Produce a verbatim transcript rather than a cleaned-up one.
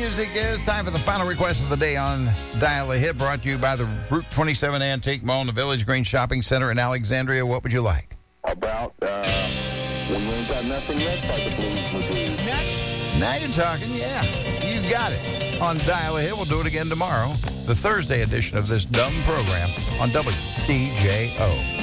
music. It's time for the final request of the day on Dial a Hit, brought to you by the Route twenty-seven Antique Mall in the Village Green Shopping Center in Alexandria. What would you like? About uh, when you ain't got nothing left by the blues will do. Now you're talking, yeah. You got it. On Dial a Hit, we'll do it again tomorrow, the Thursday edition of this dumb program on W D J O.